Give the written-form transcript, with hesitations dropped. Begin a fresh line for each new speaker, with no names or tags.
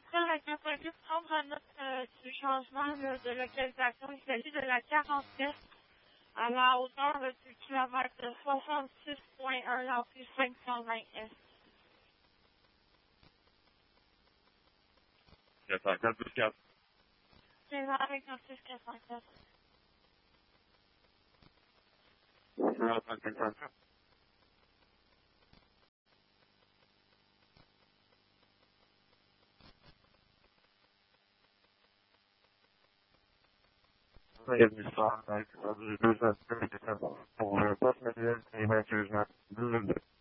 Ça, la possible prendre en note du changement de localisation. Il s'agit de la 49 à la hauteur du kilomètre 66.1 dans plus 520 S.
404 plus 4.
C'est là avec un 644.
Non, 554. Bienvenue soir, avec 2 pour le poste manuel et 22 juin 2022.